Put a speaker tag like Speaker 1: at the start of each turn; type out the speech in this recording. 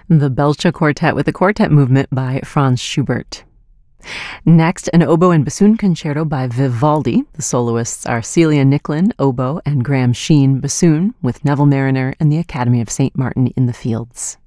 Speaker 1: The Belcher Quartet with a quartet movement by Franz Schubert. Next, an oboe and bassoon concerto by Vivaldi. The soloists are Celia Nicklin, oboe, and Graham Sheen, bassoon, with Neville Marriner and the Academy of St. Martin in the Fields.